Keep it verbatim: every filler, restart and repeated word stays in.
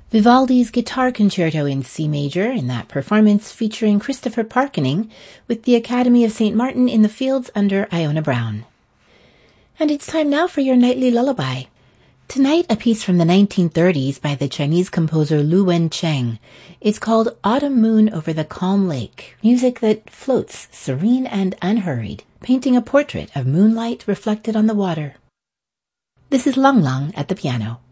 Vivaldi's Guitar Concerto in C major in that performance featuring Christopher Parkening with the Academy of Saint Martin in the Fields under Iona Brown. And it's time now for your nightly lullaby. Tonight, a piece from the nineteen thirties by the Chinese composer Lu Wencheng. It's called Autumn Moon Over the Calm Lake, music that floats serene and unhurried, painting a portrait of moonlight reflected on the water. This is Lang Lang at the piano.